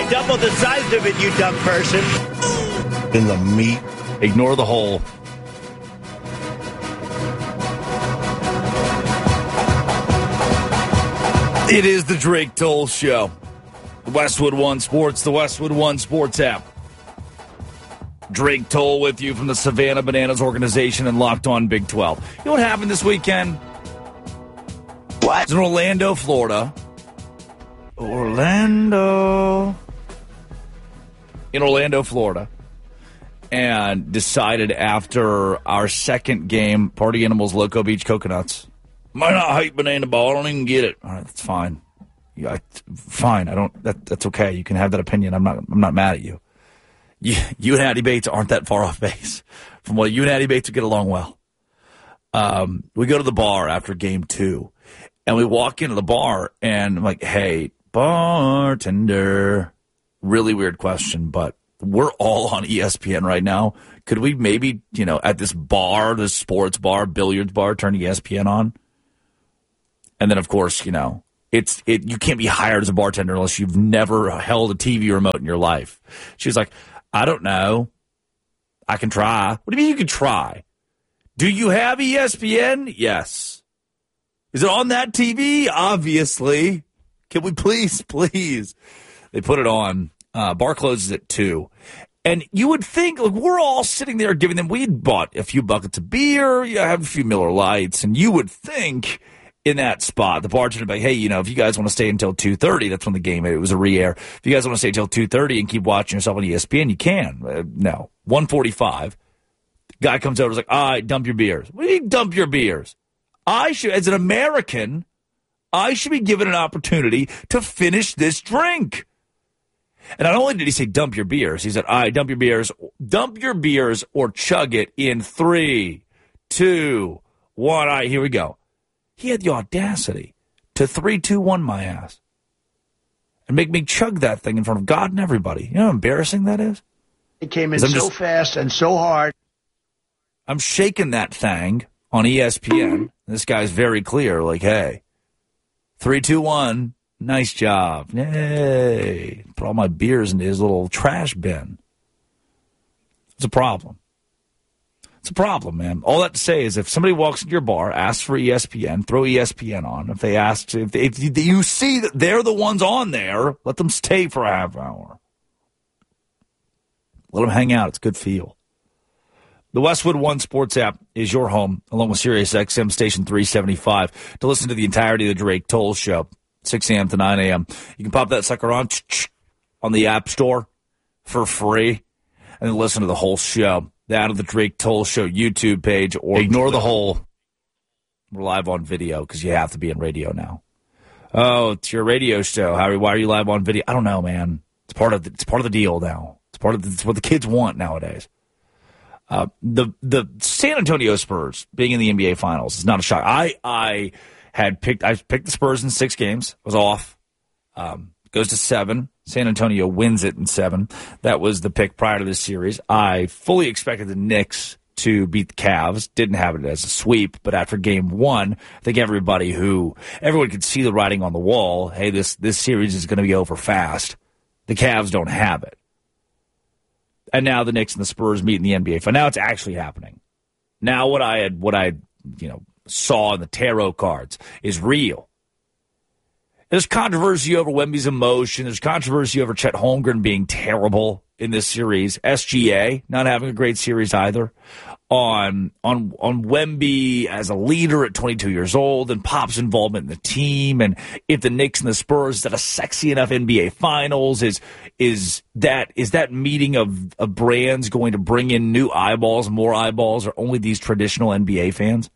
double the size of it, you dumb person. In the meat. Ignore the hole. It is the Drake Toll Show. Westwood One Sports, the Westwood One Sports app. Drake Toll with you from the Savannah Bananas organization and Locked On Big 12. You know what happened this weekend? What? It's in Orlando, Florida. Orlando, Florida. And decided after our second game, Party Animals Loco Beach Coconuts. Might not hate banana ball. I don't even get it. All right, that's fine. Yeah, fine. I don't. That's okay. You can have that opinion. I'm not mad at you. You and Addie Bates aren't that far off base from what you and Addie Bates would get along well. We go to the bar after game 2, and we walk into the bar, and I'm like, "Hey, bartender." Really weird question, but we're all on ESPN right now. Could we maybe, at this bar, this sports bar, billiards bar, turn ESPN on? And then, of course, you can't be hired as a bartender unless you've never held a TV remote in your life. She's like, I don't know. I can try. What do you mean you can try? Do you have ESPN? Yes. Is it on that TV? Obviously. Can we please? They put it on. Bar closes at 2. And you would think, we're all sitting there giving them, we'd bought a few buckets of beer, have a few Miller Lights, and you would think in that spot, the bartender would be like, hey, if you guys want to stay until 2:30, that's when the game, it was a re-air. If you guys want to stay until 2:30 and keep watching yourself on ESPN, you can. No. 1:45. Guy comes over and is like, all right, dump your beers. What do you mean dump your beers? As an American, I should be given an opportunity to finish this drink. And not only did he say dump your beers, he said, all right, dump your beers or chug it in 3, 2, 1. All right, here we go. He had the audacity to 3, 2, 1 my ass and make me chug that thing in front of God and everybody. You know how embarrassing that is? It came in so fast and so hard. I'm shaking that thing on ESPN. This guy's very clear, like, hey, 3, 2, 1. Nice job. Yay. Put all my beers into his little trash bin. It's a problem. It's a problem, man. All that to say is if somebody walks into your bar, asks for ESPN, throw ESPN on. If you see that they're the ones on there, let them stay for a half hour. Let them hang out. It's a good feel. The Westwood One Sports app is your home, along with Sirius XM Station 375, to listen to the entirety of the Drake Toll Show. 6 a.m. to 9 a.m. You can pop that sucker on the App Store for free and then listen to the whole show down to the Drake Toll Show YouTube page, or ignore the whole. We're live on video because you have to be in radio now. Oh, it's your radio show, Howie. Why are you live on video? I don't know, man. It's part of the deal now. It's what the kids want nowadays. The San Antonio Spurs being in the NBA Finals is not a shock. I picked the Spurs in 6 games. I was off. Goes to 7. San Antonio wins it in 7. That was the pick prior to this series. I fully expected the Knicks to beat the Cavs. Didn't have it as a sweep, but after game 1, I think everyone could see the writing on the wall. Hey, this series is going to be over fast. The Cavs don't have it. And now the Knicks and the Spurs meet in the NBA. Now it's actually happening. Now what I saw in the tarot cards is real. There's controversy over Wemby's emotion. There's controversy over Chet Holmgren being terrible in this series. SGA not having a great series either. On Wemby as a leader at 22 years old, and Pop's involvement in the team, and if the Knicks and the Spurs is at a sexy enough NBA Finals, is that meeting of brands going to bring in new eyeballs, more eyeballs, or only these traditional NBA fans?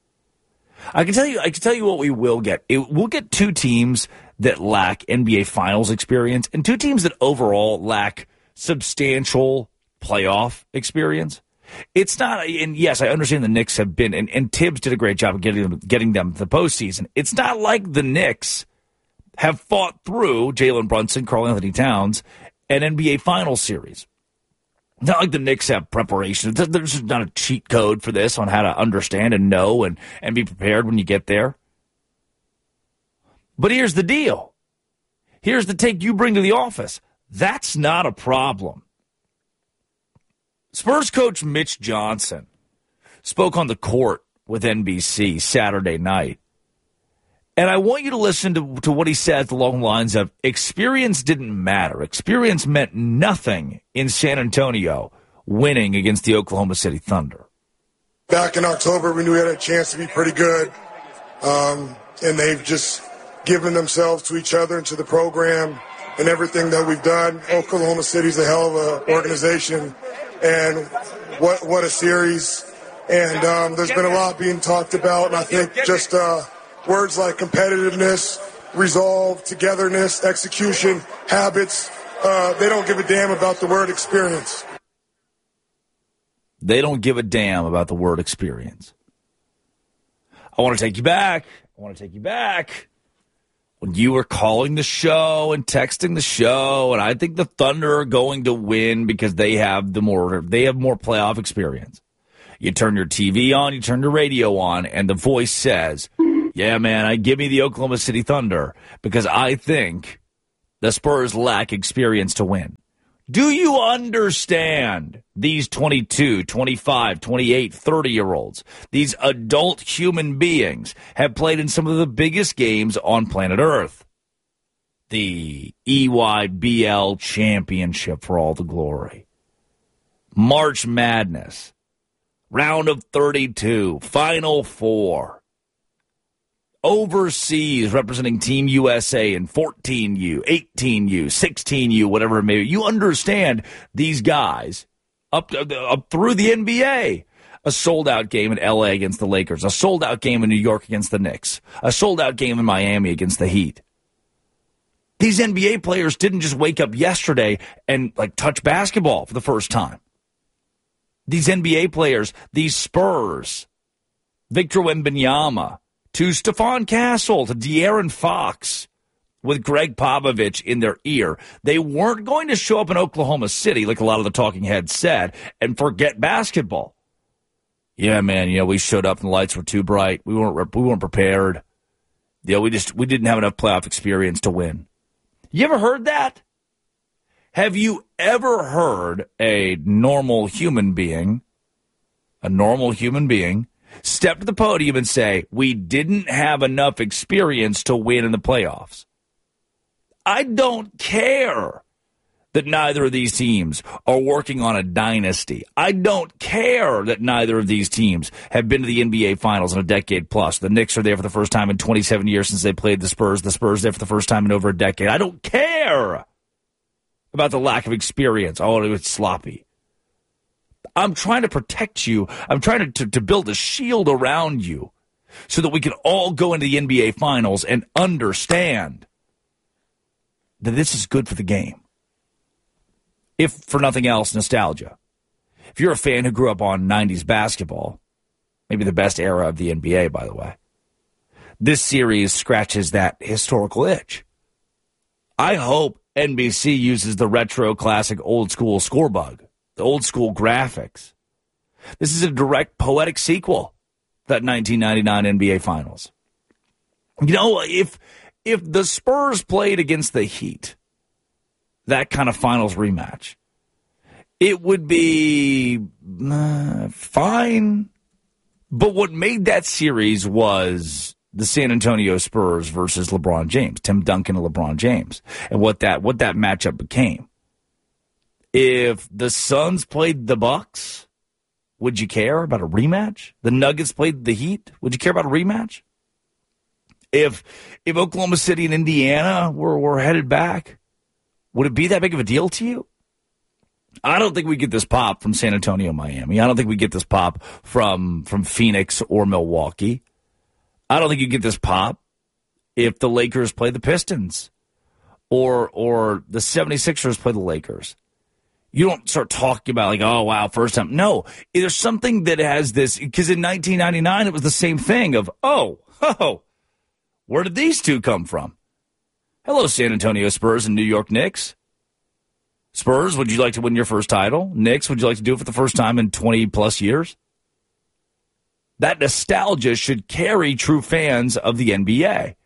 I can tell you what we will get. We'll get 2 teams that lack NBA Finals experience and 2 teams that overall lack substantial playoff experience. It's not, and yes, I understand the Knicks have been, and Tibbs did a great job of getting them to the postseason. It's not like the Knicks have fought through Jalen Brunson, Karl Anthony Towns, an NBA Finals series. Not like the Knicks have preparation. There's not a cheat code for this on how to understand and know and be prepared when you get there. But here's the deal. Here's the take you bring to the office. That's not a problem. Spurs coach Mitch Johnson spoke on the court with NBC Saturday night. And I want you to listen to what he said along the lines of experience didn't matter. Experience meant nothing in San Antonio winning against the Oklahoma City Thunder. Back in October, we knew we had a chance to be pretty good. And they've just given themselves to each other and to the program and everything that we've done. Oklahoma City's a hell of an organization. And what a series. And there's been a lot being talked about. And I think just words like competitiveness, resolve, togetherness, execution, habits, they don't give a damn about the word experience. They don't give a damn about the word experience. I want to take you back. When you were calling the show and texting the show, and I think the Thunder are going to win because they have more playoff experience. You turn your TV on, you turn your radio on, and the voice says, yeah, man, give me the Oklahoma City Thunder because I think the Spurs lack experience to win. Do you understand these 22, 25, 28, 30-year-olds, these adult human beings have played in some of the biggest games on planet Earth? The EYBL Championship for all the glory. March Madness. Round of 32. Final Four. Overseas, representing Team USA in 14U, 18U, 16U, whatever it may be. You understand these guys up through the NBA. A sold-out game in L.A. against the Lakers. A sold-out game in New York against the Knicks. A sold-out game in Miami against the Heat. These NBA players didn't just wake up yesterday and touch basketball for the first time. These NBA players, these Spurs, Victor Wembanyama, to Stephon Castle, to De'Aaron Fox, with Greg Popovich in their ear. They weren't going to show up in Oklahoma City, like a lot of the talking heads said, and forget basketball. Yeah, man, we showed up and the lights were too bright. We weren't prepared. We didn't have enough playoff experience to win. You ever heard that? Have you ever heard a normal human being step to the podium and say, we didn't have enough experience to win in the playoffs? I don't care that neither of these teams are working on a dynasty. I don't care that neither of these teams have been to the NBA Finals in a decade plus. The Knicks are there for the first time in 27 years since they played the Spurs. The Spurs there for the first time in over a decade. I don't care about the lack of experience. Oh, it's sloppy. I'm trying to protect you. I'm trying to build a shield around you so that we can all go into the NBA Finals and understand that this is good for the game. If for nothing else, nostalgia. If you're a fan who grew up on 90s basketball, maybe the best era of the NBA, by the way, this series scratches that historical itch. I hope NBC uses the retro classic old school score bug. The old school graphics. This is a direct poetic sequel to that 1999 NBA Finals. If the Spurs played against the Heat, that kind of finals rematch, it would be fine. But what made that series was the San Antonio Spurs versus LeBron James, Tim Duncan and LeBron James, and what that matchup became. If the Suns played the Bucks, would you care about a rematch? The Nuggets played the Heat, would you care about a rematch? If Oklahoma City and Indiana were headed back, would it be that big of a deal to you? I don't think we get this pop from San Antonio, Miami. I don't think we get this pop from Phoenix or Milwaukee. I don't think you get this pop if the Lakers play the Pistons or the 76ers play the Lakers. You don't start talking about oh, wow, first time. No, there's something that has this, because in 1999, it was the same thing of, oh, where did these two come from? Hello, San Antonio Spurs and New York Knicks. Spurs, would you like to win your first title? Knicks, would you like to do it for the first time in 20-plus years? That nostalgia should carry true fans of the NBA.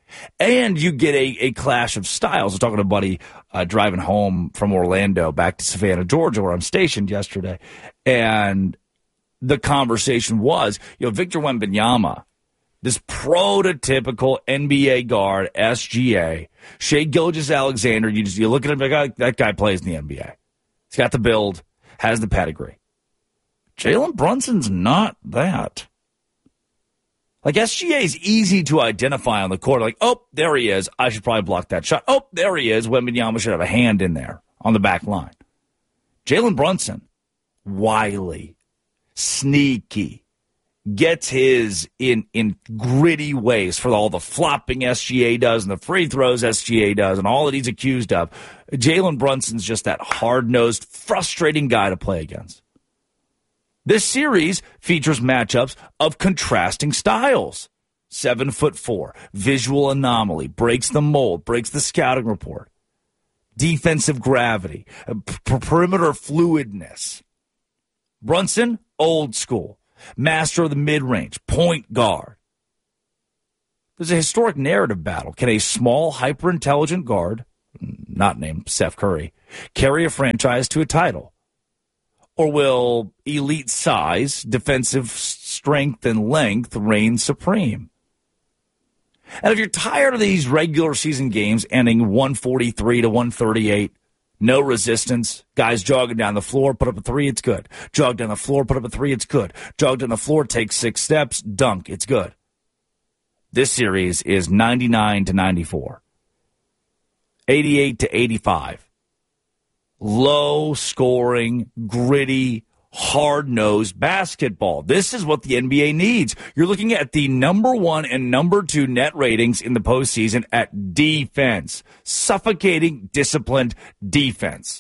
And you get a clash of styles. I was talking to a buddy driving home from Orlando back to Savannah, Georgia, where I'm stationed yesterday. And the conversation was, Victor Wembanyama, this prototypical NBA guard, SGA, Shai Gilgeous-Alexander, you look at him, like, that guy plays in the NBA. He's got the build, has the pedigree. Jalen Brunson's not that. Like, SGA is easy to identify on the court. Like, oh, there he is. I should probably block that shot. Oh, there he is. Wembanyama should have a hand in there on the back line. Jalen Brunson, wily, sneaky, gets his in gritty ways for all the flopping SGA does and the free throws SGA does and all that he's accused of. Jalen Brunson's just that hard-nosed, frustrating guy to play against. This series features matchups of contrasting styles. 7'4", visual anomaly, breaks the mold, breaks the scouting report. Defensive gravity, perimeter fluidness. Brunson, old school, master of the mid-range, point guard. There's a historic narrative battle. Can a small, hyper-intelligent guard, not named Steph Curry, carry a franchise to a title? Or will elite size, defensive strength, and length reign supreme? And if you're tired of these regular season games ending 143 to 138, no resistance, guys jogging down the floor, put up a three, it's good. Jog down the floor, put up a three, it's good. Jog down the floor, take 6 steps, dunk, it's good. This series is 99 to 94, 88 to 85. Low scoring, gritty, hard-nosed basketball. This is what the NBA needs. You're looking at the number 1 and number 2 net ratings in the postseason at defense. Suffocating, disciplined defense.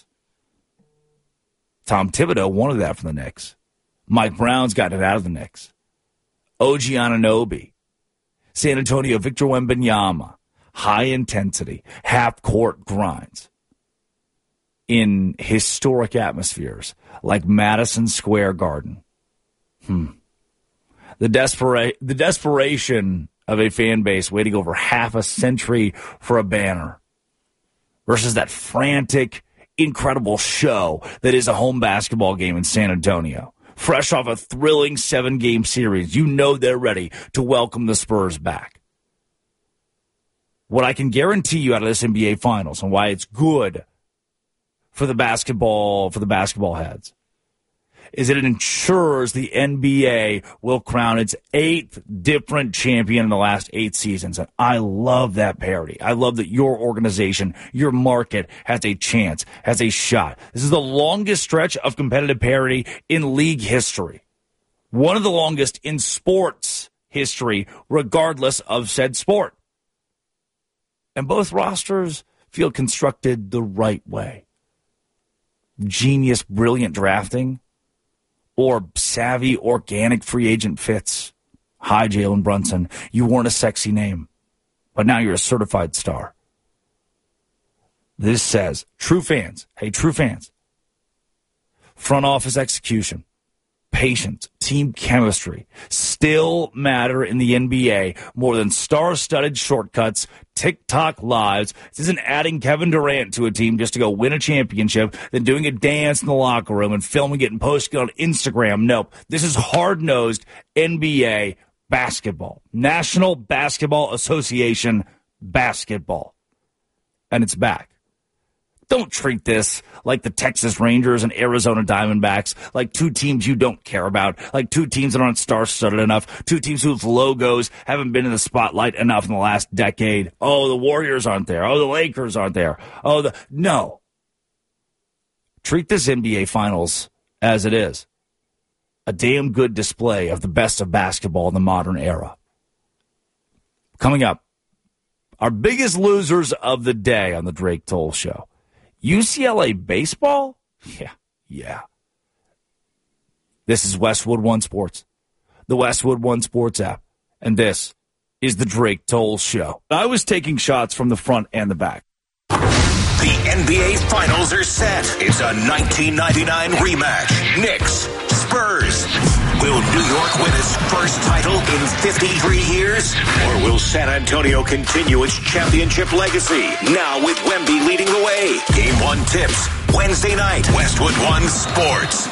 Tom Thibodeau wanted that from the Knicks. Mike Brown's got it out of the Knicks. OG Anunoby. San Antonio, Victor Wembanyama. High intensity, half-court grinds. In historic atmospheres like Madison Square Garden. The desperation of a fan base waiting over half a century for a banner versus that frantic, incredible show that is a home basketball game in San Antonio. Fresh off a thrilling 7-game series, they're ready to welcome the Spurs back. What I can guarantee you out of this NBA Finals and why it's good for the basketball heads is that it ensures the NBA will crown its 8th different champion in the last 8 seasons. And I love that parity. I love that your organization, your market has a chance, has a shot. This is the longest stretch of competitive parity in league history. One of the longest in sports history, regardless of said sport. And both rosters feel constructed the right way. Genius, brilliant drafting, or savvy, organic free agent fits. Hi, Jalen Brunson. You weren't a sexy name, but now you're a certified star. This says, true fans, front office execution, patience, team chemistry still matter in the NBA more than star-studded shortcuts, TikTok lives. This isn't adding Kevin Durant to a team just to go win a championship, then doing a dance in the locker room and filming it and posting it on Instagram. Nope. This is hard-nosed NBA basketball. National Basketball Association basketball. And it's back. Don't treat this like the Texas Rangers and Arizona Diamondbacks, like 2 teams you don't care about, like 2 teams that aren't star-studded enough, 2 teams whose logos haven't been in the spotlight enough in the last decade. Oh, the Warriors aren't there. Oh, the Lakers aren't there. No. Treat this NBA Finals as it is. A damn good display of the best of basketball in the modern era. Coming up, our biggest losers of the day on the Drake Toll Show. UCLA baseball? Yeah. This is Westwood One Sports, the Westwood One Sports app, and this is the Drake Toll Show. I was taking shots from the front and the back. The NBA Finals are set. It's a 1999 rematch. Knicks, Spurs. Will New York win its first title in 53 years? Or will San Antonio continue its championship legacy? Now with Wemby leading the way. Game 1 tips Wednesday night. Westwood One Sports.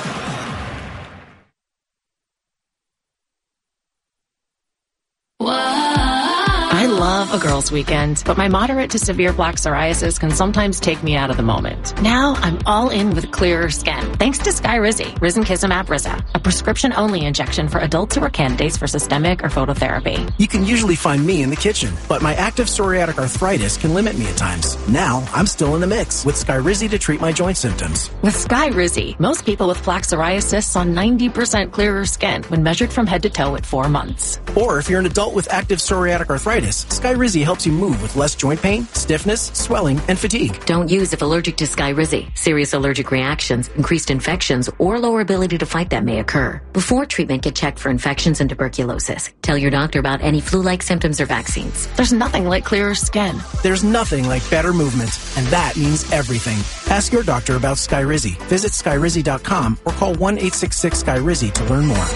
I love a girls' weekend, but my moderate to severe plaque psoriasis can sometimes take me out of the moment. Now I'm all in with clearer skin, thanks to Skyrizi, Risankizumab Riza, a prescription-only injection for adults who are candidates for systemic or phototherapy. You can usually find me in the kitchen, but my active psoriatic arthritis can limit me at times. Now I'm still in the mix with Skyrizi to treat my joint symptoms. With Skyrizi, most people with plaque psoriasis saw 90% clearer skin when measured from head to toe at 4 months. Or if you're an adult with active psoriatic arthritis, Skyrizi helps you move with less joint pain, stiffness, swelling, and fatigue. Don't use if allergic to Skyrizi. Serious allergic reactions, increased infections, or lower ability to fight that may occur. Before treatment, get checked for infections and tuberculosis. Tell your doctor about any flu-like symptoms or vaccines. There's nothing like clearer skin. There's nothing like better movement, and that means everything. Ask your doctor about Skyrizi. Visit Skyrizi.com or call 1-866-SKYRIZI to learn more.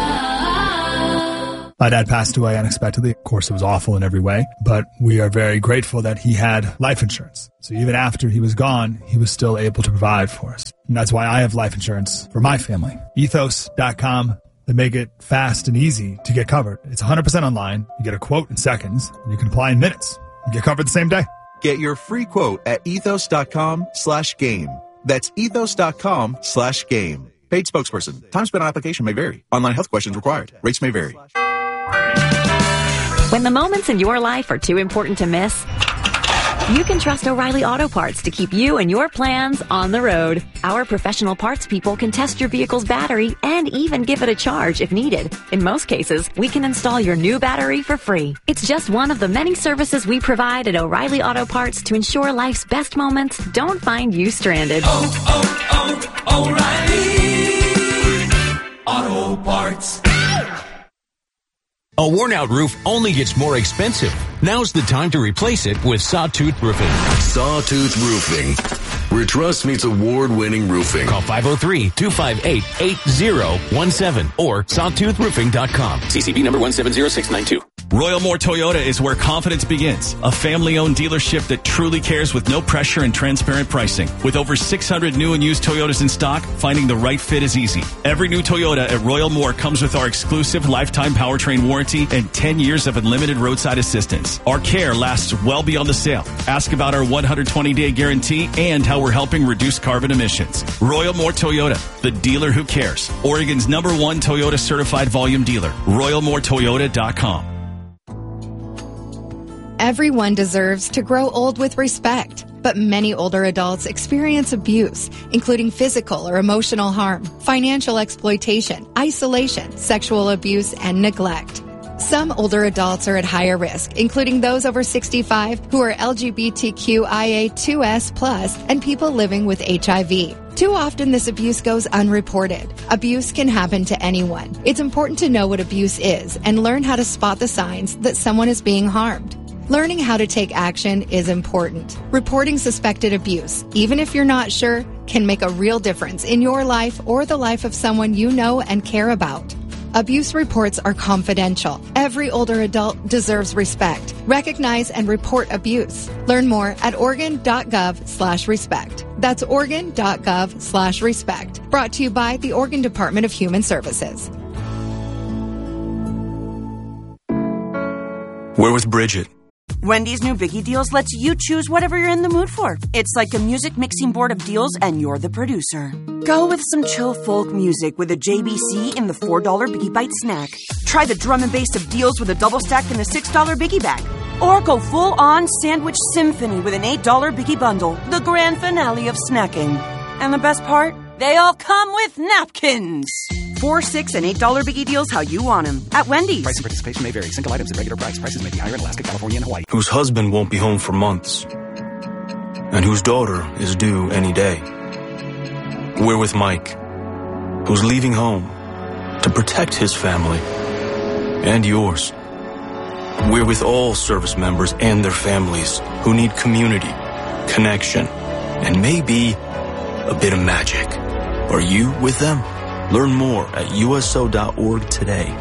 My dad passed away unexpectedly. Of course, it was awful in every way, but we are very grateful that he had life insurance. So even after he was gone, he was still able to provide for us. And that's why I have life insurance for my family. Ethos.com. They make it fast and easy to get covered. It's 100% online. You get a quote in seconds, and you can apply in minutes. You get covered the same day. Get your free quote at ethos.com/game. That's ethos.com/game. Paid spokesperson. Time spent on application may vary. Online health questions required. Rates may vary. When the moments in your life are too important to miss, you can trust O'Reilly Auto Parts to keep you and your plans on the road. Our professional parts people can test your vehicle's battery and even give it a charge if needed. In most cases, we can install your new battery for free. It's just one of the many services we provide at O'Reilly Auto Parts to ensure life's best moments don't find you stranded. O'Reilly Auto Parts. A worn-out roof only gets more expensive. Now's the time to replace it with Sawtooth Roofing. Sawtooth Roofing, where trust meets award-winning roofing. Call 503-258-8017 or sawtoothroofing.com. CCB number 170692. Royal Moore Toyota is where confidence begins. A family-owned dealership that truly cares with no pressure and transparent pricing. With over 600 new and used Toyotas in stock, finding the right fit is easy. Every new Toyota at Royal Moore comes with our exclusive lifetime powertrain warranty and 10 years of unlimited roadside assistance. Our care lasts well beyond the sale. Ask about our 120-day guarantee and how we're helping reduce carbon emissions. Royal Moore Toyota, the dealer who cares. Oregon's #1 Toyota certified volume dealer. RoyalMooreToyota.com. Everyone deserves to grow old with respect, but many older adults experience abuse, including physical or emotional harm, financial exploitation, isolation, sexual abuse, and neglect. Some older adults are at higher risk, including those over 65 who are LGBTQIA2S+, and people living with HIV. Too often this abuse goes unreported. Abuse can happen to anyone. It's important to know what abuse is and learn how to spot the signs that someone is being harmed. Learning how to take action is important. Reporting suspected abuse, even if you're not sure, can make a real difference in your life or the life of someone you know and care about. Abuse reports are confidential. Every older adult deserves respect. Recognize and report abuse. Learn more at Oregon.gov/respect. That's Oregon.gov/respect. Brought to you by the Oregon Department of Human Services. We're with Bridget. Wendy's new Biggie Deals lets you choose whatever you're in the mood for. It's like a music mixing board of deals, and you're the producer. Go with some chill folk music with a JBC in the $4 Biggie Bite snack. Try the drum and bass of deals with a double stack in the $6 Biggie Bag. Or go full-on sandwich symphony with an $8 Biggie Bundle, the grand finale of snacking. And the best part? They all come with napkins. $4, $6, and $8 Biggie Deals how you want them. At Wendy's. Price and participation may vary. Single items at regular price. Prices may be higher in Alaska, California, and Hawaii. Whose husband won't be home for months. And whose daughter is due any day. We're with Mike, who's leaving home to protect his family and yours. We're with all service members and their families who need community, connection, and maybe a bit of magic. Are you with them? Learn more at USO.org today.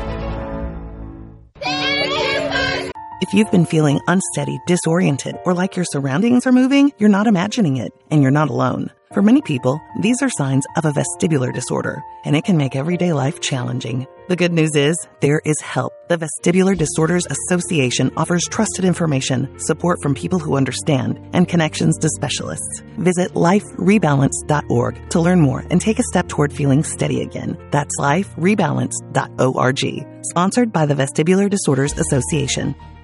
If you've been feeling unsteady, disoriented, or like your surroundings are moving, you're not imagining it, and you're not alone. For many people, these are signs of a vestibular disorder, and it can make everyday life challenging. The good news is, there is help. The Vestibular Disorders Association offers trusted information, support from people who understand, and connections to specialists. Visit liferebalance.org to learn more and take a step toward feeling steady again. That's liferebalance.org. Sponsored by the Vestibular Disorders Association.